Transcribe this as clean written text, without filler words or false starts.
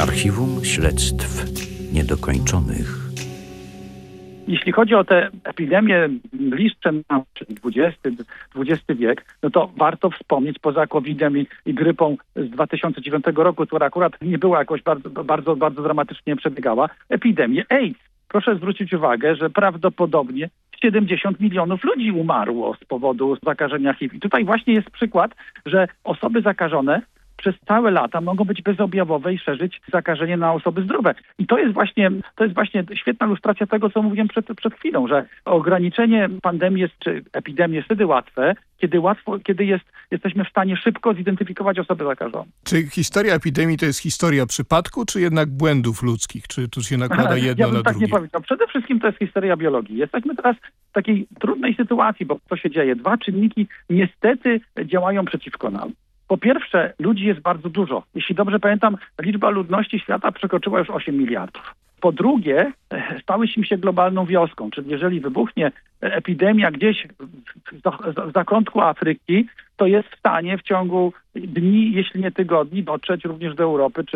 Archiwum Śledztw Niedokończonych. Jeśli chodzi o tę epidemię bliższe nam, czyli XX wiek, no to warto wspomnieć poza COVID-em i grypą z 2009 roku, która akurat nie była jakoś bardzo dramatycznie przebiegała, epidemię AIDS. Proszę zwrócić uwagę, że prawdopodobnie 70 milionów ludzi umarło z powodu zakażenia HIV. I tutaj właśnie jest przykład, że osoby zakażone przez całe lata mogą być bezobjawowe i szerzyć zakażenie na osoby zdrowe. I to jest właśnie świetna ilustracja tego, co mówiłem przed chwilą, że ograniczenie pandemii czy epidemii jest wtedy łatwe, kiedy jesteśmy w stanie szybko zidentyfikować osoby zakażone. Czy historia epidemii to jest historia przypadku, czy jednak błędów ludzkich? Czy tu się nakłada jedno ja bym na tak drugie? Nie powiedział. Przede wszystkim to jest historia biologii. Jesteśmy teraz w takiej trudnej sytuacji, bo co się dzieje? Dwa czynniki niestety działają przeciwko nam. Po pierwsze, ludzi jest bardzo dużo. Jeśli dobrze pamiętam, liczba ludności świata przekroczyła już 8 miliardów. Po drugie, stałyśmy się globalną wioską, czyli jeżeli wybuchnie epidemia gdzieś w zakątku Afryki, to jest w stanie w ciągu dni, jeśli nie tygodni, dotrzeć również do Europy